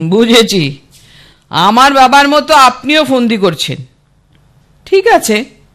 বুঝেছি, আমার বাবার মতো আপনিও ফন্দি করছেন। ঠিক আছে,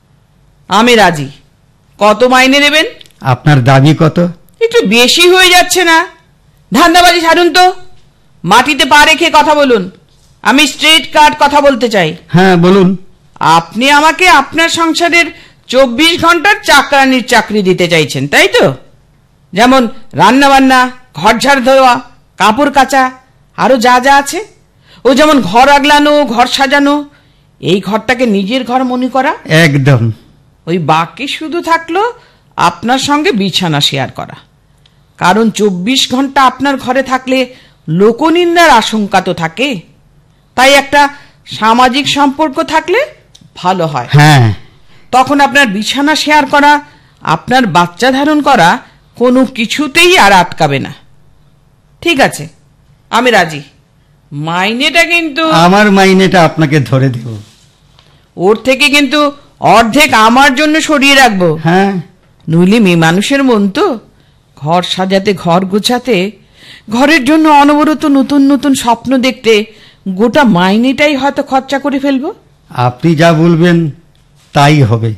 আমি রাজি। কত মাইনে নেবেন? আপনার দাবি কত? একটু বেশি হয়ে যাচ্ছে না? ধান্দাবাজি ছাড়ুন তো, মাটিতে পা রেখে কথা বলুন। আমি স্ট্রেট কাট কথা বলতে চাই। হ্যাঁ বলুন। আপনি আমাকে আপনার সংসারের 24 ঘন্টার চাকরানির চাকরি দিতে চাইছেন, তাই তো? যেমন রান্না বান্না, ঘর ঝাড় দেওয়া, কাপড় কাচা, আরো যা যা আছে। ও যেমন ঘর আগলানো, ঘর সাজানো, এই ঘরটাকে নিজের ঘর মনে করা। একদম। ওই বাকি শুধু থাকলো আপনার সঙ্গে বিছানা শেয়ার করা। কারণ 24 ঘন্টা আপনার ঘরে থাকলে লোকনিন্দার আশঙ্কা তো থাকে। তাই একটা সামাজিক সম্পর্ক থাকলে ভালো হয়। হ্যাঁ, তখন আপনার বিছানা শেয়ার করা, আপনার বাচ্চা ধারণ করা কোনো কিছুতেই আর আটকাবে না। ঠিক আছে, আমি রাজি। মাইনেটা কিন্তু আমার মাইনেটা আপনাকে ধরে দেব। ওর থেকে কিন্তু অর্ধেক আমার জন্য সরিয়ে রাখবো। হ্যাঁ, নইলে মেয়ে মানুষের মন তো, ঘর সাজাতে, ঘর গোছাতে, ঘরের জন্য অনবরত নতুন নতুন স্বপ্ন দেখতে গোটা মাইনেটাই হয়তো খরচা করে ফেলবো। আপনি যা বলবেন তাই হবে।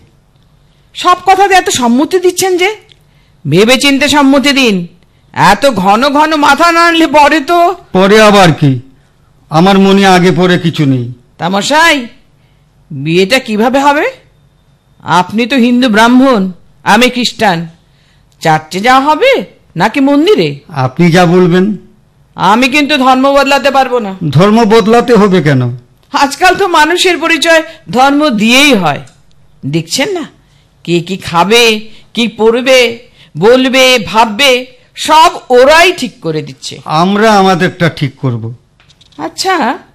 সব কথাতে এত সম্মতি দিচ্ছেন যে? ভেবে চিন্তে সম্মতি দিন। এত ঘন ঘন মাথা নাড়লে পরে তো। পরে আবার কি? আমার মনে আগে পরে কিছু নেই। তামশাই, বিয়েটা কিভাবে হবে? আপনি তো হিন্দু ব্রাহ্মণ, আমি খ্রিস্টান। চার্চে যাওয়া হবে নাকি মন্দিরে? আপনি যা বলবেন। আমি কিন্তু ধর্ম বদলাতে পারবো না। ধর্ম বদলাতে হবে কেন? আজকাল তো মানুষের পরিচয় ধর্ম দিয়েই হয়। দেখছেন না, কে কি খাবে, কি পড়বে, বলবে, ভাববে, সব ওরাই ঠিক করে দিচ্ছে। আমরা আমাদেরটা ঠিক করব। আচ্ছা,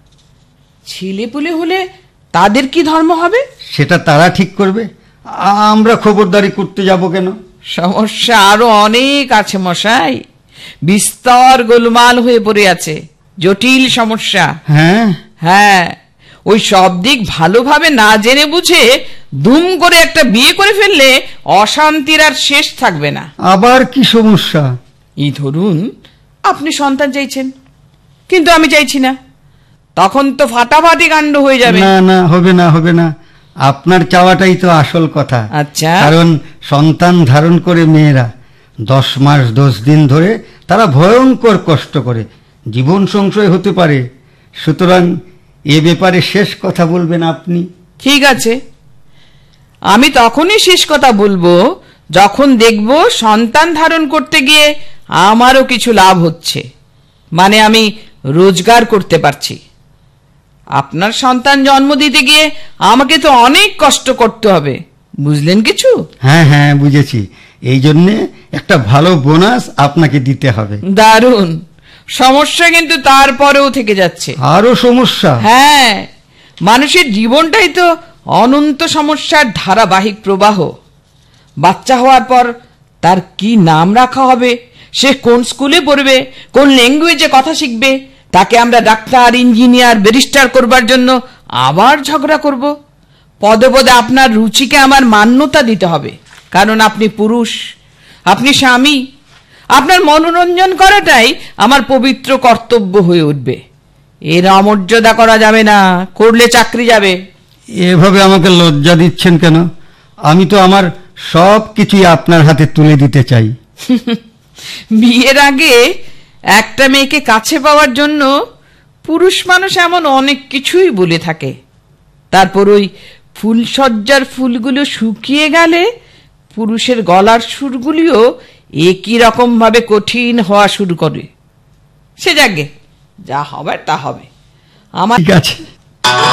ছেলেপুলে হলে তাদের কি ধর্ম হবে? সেটা তারা ঠিক করবে। আমরা খবরদারি করতে যাব কেন? সমস্যা আরো অনেক আছে মশাই, বিস্তর গোলমাল হয়ে পড়ে আছে, জটিল সমস্যা। হ্যাঁ হ্যাঁ, ওই সব দিক ভালোভাবে না জেনে বুঝে দুম করে একটা বিয়ে করে ফেললে অশান্তির আর শেষ থাকবে না। আবার কি সমস্যা? এই ধরুন, আপনি সন্তান চাইছেন, কিন্তু আমি চাইছি না, তখন তো ফাটাফাটি কাণ্ড হয়ে যাবে। না না, হবে না, হবে না। আপনার চাওয়াটাই তো আসল কথা। আচ্ছা, কারণ সন্তান ধারণ করে মেয়েরা 10 মাস 10 দিন ধরে তারা ভয়ঙ্কর কষ্ট করে, জীবন সংশয় হতে পারে। সুতরাং এ ব্যাপারে শেষ কথা বলবেন আপনি। ঠিক আছে, আমি তখনই শেষ কথা বলবো যখন দেখব সন্তান ধারণ করতে গিয়ে আমারও কিছু লাভ হচ্ছে, মানে আমি রোজগার করতে পারছি। আপনার সন্তান জন্ম দিতে গিয়ে আমাকে তো অনেক কষ্ট করতে হবে, বুঝলেন কিছু? হ্যাঁ হ্যাঁ, বুঝেছি। এই জন্যে একটা ভালো বোনাস আপনাকে দিতে হবে। দারুণ সমস্যা, কিন্তু তারপরেও থেকে যাচ্ছে। আরো সমস্যা? হ্যাঁ, মানুষের জীবনটাই তো অনন্ত সমস্যার ধারাবাহিক প্রবাহ। বাচ্চা হওয়ার পর তার কি নাম রাখা হবে, সে কোন স্কুলে পড়বে, কোন ল্যাঙ্গুয়েজে কথা শিখবে, তাকে আমরা ডাক্তার, ইঞ্জিনিয়ার, ব্যারিস্টার করবার জন্য আবার ঝগড়া করব। পদে পদে আপনার রুচিকে আমার মান্যতা দিতে হবে, কারণ আপনি পুরুষ, আপনি স্বামী। আপনার মনোরঞ্জন করাটাই আমার পবিত্র কর্তব্য হয়ে উঠবে। এর অমর্যাদা করা যাবে না, করলে চাকরি যাবে। এভাবে আমাকে লজ্জা দিচ্ছেন কেন? আমি তো আমার সব কিছুই আপনার হাতে তুলে দিতে চাই। বিয়ের আগে একটা মেয়েকে কাছে পাওয়ার জন্য পুরুষ মানুষ এমন অনেক কিছুই বলে থাকে। তারপর ওই ফুলসজ্জার ফুলগুলো শুকিয়ে গেলে পুরুষের গলার সুরগুলিও একই রকম ভাবে কঠিন হওয়া শুরু করে। সে যাগে, যা হবে তা হবে। আমার ঠিক আছে।